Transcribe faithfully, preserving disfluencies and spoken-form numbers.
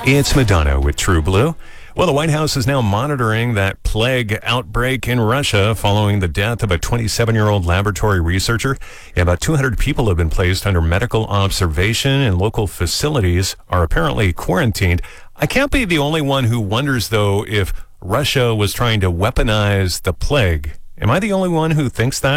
It's Madonna with True Blue. Well, the White House is now monitoring that plague outbreak in Russia following the death of a twenty-seven-year-old laboratory researcher. Yeah, about two hundred people have been placed under medical observation, and local facilities are apparently quarantined. I can't be the only one who wonders, though, if Russia was trying to weaponize the plague. Am I the only one who thinks that?